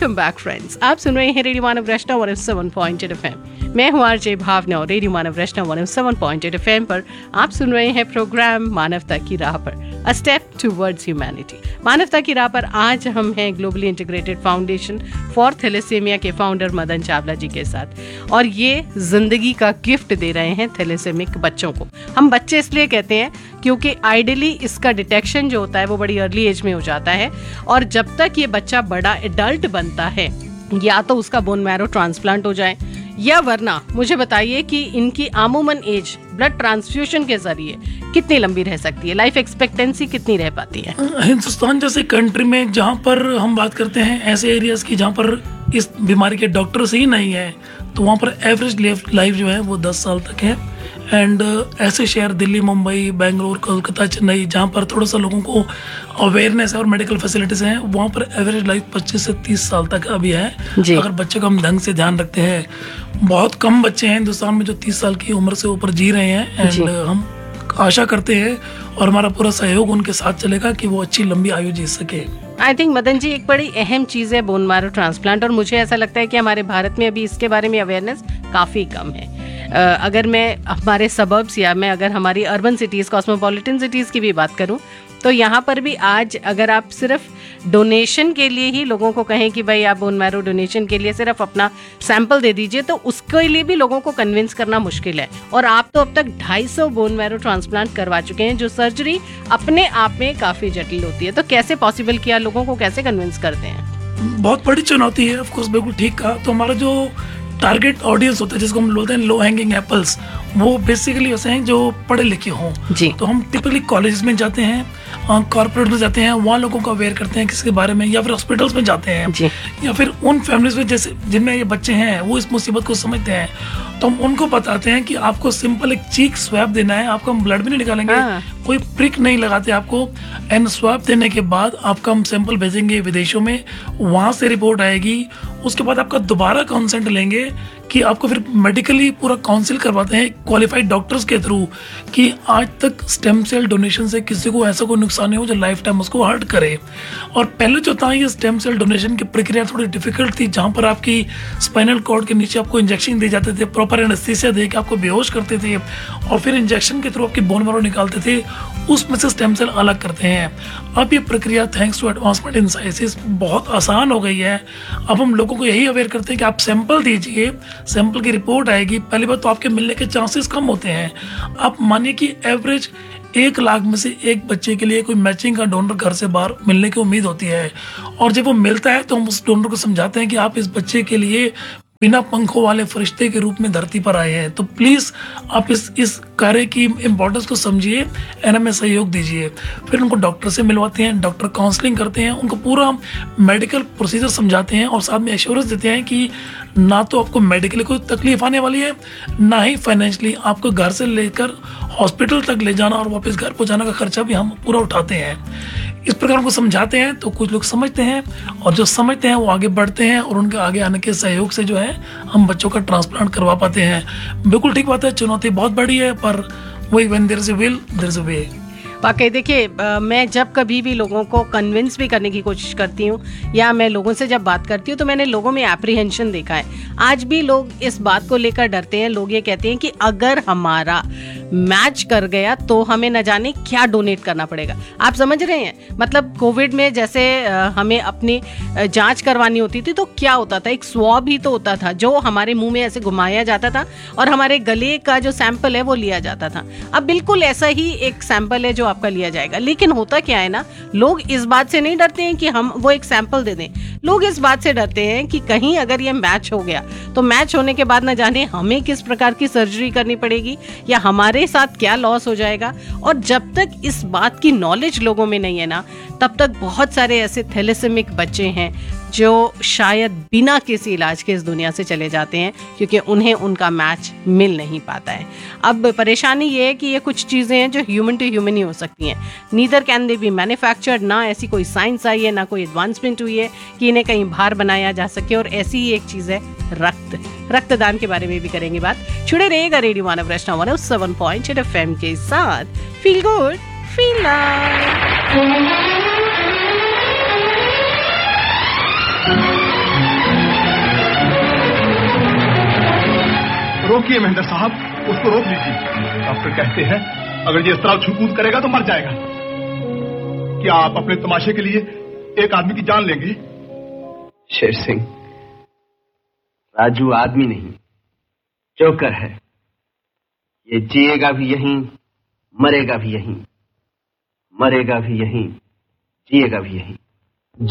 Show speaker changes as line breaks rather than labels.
Welcome back friends, आप सुन रहे हैं रेडियो मानव रचना 107.8 FM। मैं हूं आरजे भावना और रेडियो मानव रचना 107.8 FM पर आप सुन रहे हैं प्रोग्राम मानवता की राह पर, अ स्टेप टुवर्ड्स ह्यूमैनिटी। मानवता की राह पर आज हम हैं globally integrated foundation for thalassaemia के फाउंडर मदन चावला जी के साथ, और ये जिंदगी का गिफ्ट दे रहे हैं थैलेसेमिक बच्चों को। हम बच्चे इसलिए कहते हैं क्योंकि आइडियली इसका डिटेक्शन जो होता है वो बड़ी अर्ली एज में हो जाता है, और जब तक ये बच्चा बड़ा एडल्ट बनता है या तो उसका बोन मैरो ट्रांसप्लांट हो जाए, या वरना मुझे बताइए कि इनकी आमूमन एज ब्लड ट्रांसफ्यूजन के जरिए कितनी लंबी रह सकती है, लाइफ एक्सपेक्टेंसी कितनी रह पाती है।
हिंदुस्तान जैसे कंट्री में जहाँ पर हम बात करते हैं ऐसे एरियाज की जहाँ पर इस बीमारी के डॉक्टर्स ही नहीं है, तो वहाँ पर एवरेज लाइफ जो है वो 10 साल तक है। एंड ऐसे शहर दिल्ली, मुंबई, बेंगलोर, कोलकाता, चेन्नई जहाँ पर थोड़ा सा लोगों को अवेयरनेस है और मेडिकल फैसिलिटीज़ हैं, वहाँ पर एवरेज लाइफ 25 से 30 साल तक अभी है अगर बच्चे का हम ढंग से ध्यान रखते हैं। बहुत कम बच्चे हैं हिंदुस्तान में जो 30 साल की उम्र से ऊपर जी रहे हैं। एंड हम आशा करते हैं और हमारा पूरा सहयोग उनके साथ चलेगा कि वो अच्छी लंबी आयु जी सके।
आई थिंक मदन जी, एक बड़ी अहम चीज़ है बोन मैरो ट्रांसप्लांट, और मुझे ऐसा लगता है कि हमारे भारत में अभी इसके बारे में अवेयरनेस काफ़ी कम है। अगर मैं हमारे सबर्ब्स या मैं अगर हमारी अर्बन सिटीज़, कॉस्मोपॉलिटन सिटीज़ की भी बात करूं, तो यहाँ पर भी आज अगर आप सिर्फ डोनेशन के लिए ही लोगों को कहें कि भाई आप बोन मैरो डोनेशन के लिए सिर्फ अपना सैंपल दे दीजिए, तो उसके लिए भी लोगों को कन्विंस करना मुश्किल है। और आप तो अब तक 250 बोन मैरो ट्रांसप्लांट करवा चुके हैं, जो सर्जरी अपने आप में काफ़ी जटिल होती है। तो कैसे पॉसिबल किया, लोगों को कैसे कन्विंस करते हैं?
बहुत बड़ी चुनौती है, ऑफकोर्स, बिल्कुल ठीक कहा। तो हमारा जो टारगेट ऑडियंस होता है जिसको हम बोलते हैं लो हैंगिंग एप्पल्स, वो बेसिकली ऐसे हैं जो पढ़े लिखे हों। तो हम टिपिकली कॉलेज में जाते हैं, कॉर्पोरेट में जाते हैं, वहाँ लोगों को अवेयर करते हैं किसके बारे में, या फिर हॉस्पिटल्स में जाते हैं, या फिर उन फैमिलीज में जैसे जिनमें ये बच्चे हैं वो इस मुसीबत को समझते हैं, तो हम उनको बताते हैं कि आपको सिंपल एक चीक स्वैब देना है, आपका हम ब्लड भी नहीं निकालेंगे, कोई प्रिक नहीं लगाते आपको। एंड स्वैब देने के बाद आपका हम सैंपल भेजेंगे विदेशों में, वहाँ से रिपोर्ट आएगी, उसके बाद आपका दोबारा कंसेंट लेंगे कि आपको फिर मेडिकली पूरा काउंसिल करवाते हैं क्वालिफाइड डॉक्टर्स के थ्रू कि आज तक स्टेम सेल डोनेशन से किसी को ऐसा कोई नुकसान नहीं हो जो लाइफ टाइम उसको हर्ट करे। और पहले जो था ये स्टेम सेल डोनेशन की प्रक्रिया थोड़ी डिफिकल्ट थी, जहाँ पर आपकी स्पाइनल कॉर्ड के नीचे आपको इंजेक्शन दिए जाते थे, प्रॉपर एनेस्थीसिया दे के आपको बेहोश करते थे, और फिर इंजेक्शन के थ्रू आपकी बोन मैरो निकालते थे, उसमें से स्टेम सेल अलग करते हैं। अब ये प्रक्रिया thanks to advancement in science बहुत आसान हो गई है। अब हम लोगों को यही अवेयर करते हैं कि आप सैंपल दीजिए, सैंपल की रिपोर्ट आएगी, पहली बात तो आपके मिलने के चांसेस कम होते हैं। आप मानिए कि एवरेज 1 लाख में से एक बच्चे के लिए कोई मैचिंग का डोनर घर से बाहर मिलने की उम्मीद होती है, और जब वो मिलता है तो हम उस डोनर को समझाते हैं कि आप इस बच्चे के लिए बिना पंखों वाले फरिश्ते के रूप में धरती पर आए हैं, तो प्लीज़ आप इस कार्य की इम्पोर्टेंस को समझिए एंड हमें सहयोग दीजिए। फिर उनको डॉक्टर से मिलवाते हैं, डॉक्टर काउंसलिंग करते हैं, उनको पूरा मेडिकल प्रोसीजर समझाते हैं, और साथ में एश्योरेंस देते हैं कि ना तो आपको मेडिकली कोई तकलीफ आने वाली है, ना ही फाइनेंशियली आपको घर से लेकर हॉस्पिटल तक ले जाना और वापस घर पहुँचाने का खर्चा भी हम पूरा उठाते हैं। इस प्रकार उनको समझाते हैं तो कुछ लोग समझते हैं, और जो समझते हैं वो आगे बढ़ते हैं, और उनके आगे आने के सहयोग से जो है हम बच्चों का ट्रांसप्लांट करवा पाते हैं। बिल्कुल ठीक बात है, चुनौती बहुत बड़ी है, पर वही when there is a will there is a वे।
वाकई देखिए, मैं जब कभी भी लोगों को कन्विंस भी करने की कोशिश करती हूँ या मैं लोगों से जब बात करती हूँ, तो मैंने लोगों में एप्रीहेंशन देखा है। आज भी लोग इस बात को लेकर डरते हैं। लोग ये कहते हैं कि अगर हमारा मैच कर गया तो हमें न जाने क्या डोनेट करना पड़ेगा। आप समझ रहे हैं, मतलब कोविड में जैसे हमें अपनी जांच करवानी होती थी तो क्या होता था, एक स्वॉब ही तो होता था जो हमारे मुंह में ऐसे घुमाया जाता था और हमारे गले का जो सैंपल है वो लिया जाता था। अब बिल्कुल ऐसा ही एक सैंपल है जो आपका लिया जाएगा। लेकिन होता क्या है ना, लोग इस बात से नहीं डरते हैं कि हम वो एक सैंपल दे दें, लोग इस बात से डरते हैं कि कहीं अगर ये मैच हो गया तो मैच होने के बाद न जाने हमें किस प्रकार की सर्जरी करनी पड़ेगी या हमारे साथ क्या लॉस हो जाएगा। और जब तक इस बात की नॉलेज लोगों में नहीं है ना, तब तक बहुत सारे ऐसे थैलेसेमिक बच्चे हैं जो शायद बिना किसी इलाज के इस दुनिया से चले जाते हैं क्योंकि उन्हें उनका मैच मिल नहीं पाता है। अब परेशानी ये है कि ये कुछ चीज़ें हैं जो ह्यूमन टू ह्यूमन ही हो सकती हैं, neither can they be manufactured. ना ऐसी कोई साइंस आई है, ना कोई एडवांसमेंट हुई है कि इन्हें कहीं बाहर बनाया जा सके। और ऐसी ही एक चीज़ है रक्तदान के बारे में भी करेंगे बात। जुड़े रहेगा रेडियो मानव रचना 107.8 FM के साथ। Feel good feel live.
रोकिए महेंद्र साहब, उसको रोक लीजिए। डॉक्टर कहते हैं अगर ये इस तरह छूकूद करेगा तो मर जाएगा। क्या आप अपने तमाशे के लिए एक आदमी की जान लेंगे?
शेर सिंह, राजू आदमी नहीं, जोकर है। ये जिएगा भी यहीं, मरेगा भी यहीं, मरेगा भी यहीं, जिएगा भी यहीं।